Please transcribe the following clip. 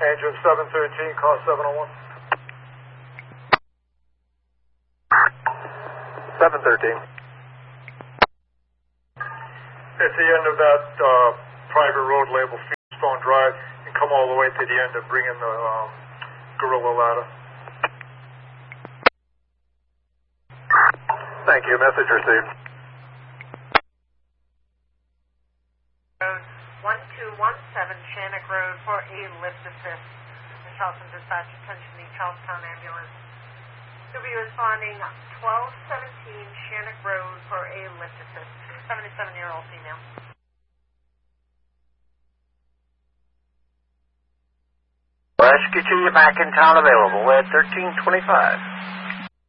Engine 713, car 701. 713. At the end of that private road labeled Fieldstone Drive, and come all the way to the end and bring in the gorilla ladder. Thank you. Message received. Road 1217 Shannock Road for a lift assist. The Charleston Dispatch, attention the Charlestown ambulance. You'll be responding 1217 Shannock Road for a lift assist. 77-year-old female. Rescue to you back in town available at 1325.